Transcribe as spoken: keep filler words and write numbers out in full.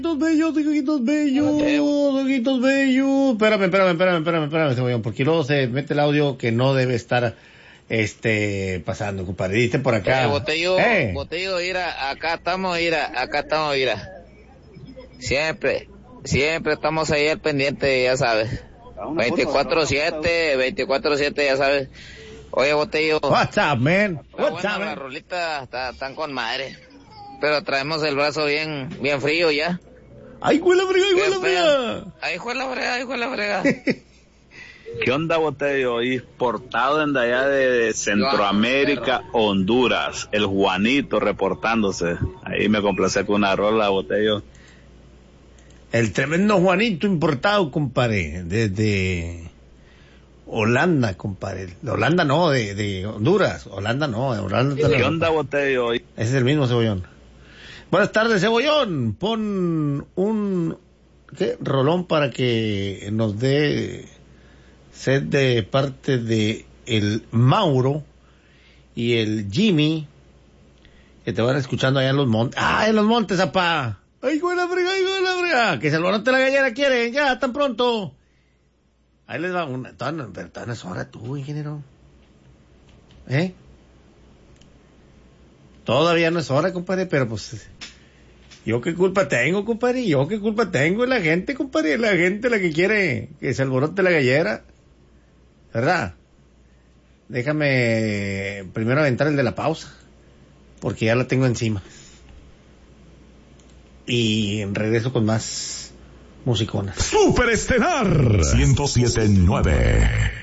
Ojitos bellos, ojitos bellos, ojitos bellos. Espérame, espérame, espérame, espérame, espérame, Cebollón, porque luego se mete el audio que no debe estar, este, pasando, compadre. Dice por acá. Eh, botello, eh. botello, mira, acá estamos, mira, acá estamos, mira. Siempre, siempre estamos ahí al pendiente, ya sabes. veinticuatro siete, veinticuatro siete, ya sabes. Oye, botello. What's up, man? Está What's buena up, la man? rolita, está, están con madre. Pero traemos el brazo bien, bien frío ya. ¡Ay, fue la frega, ay, fue ¿Qué la frega! Ahí fue la brega, ahí fue la brega. ¿Qué onda, Botello? Exportado en de allá de Centroamérica, Honduras. El Juanito reportándose. Ahí me complace con una rola, Botello. El tremendo Juanito importado, compadre, desde Holanda, compadre. De Holanda no, de, de Honduras. Holanda no, de Holanda. ¿Qué no. onda, Botello? Ese es el mismo Cebollón. Buenas tardes, Cebollón. Pon un ¿qué? rolón para que nos dé set de parte de el Mauro y el Jimmy, que te van escuchando allá en los montes. ¡Ah, en los montes, apá! ¡Ay, güey, la frega, ay, güey, la frega! Que se alborote la gallera quiere, ya, tan pronto. Ahí les va una. Todavía no, pero todavía no es hora tú, ingeniero. ¿Eh? Todavía no es hora, compadre, pero pues... ¿Yo qué culpa tengo, compadre? ¿Yo qué culpa tengo? Es la gente, compadre, es la gente la que quiere que se alborote la gallera. ¿Verdad? Déjame primero aventar el de la pausa, porque ya la tengo encima. Y regreso con más musiconas. Superestelar ciento siete punto nueve.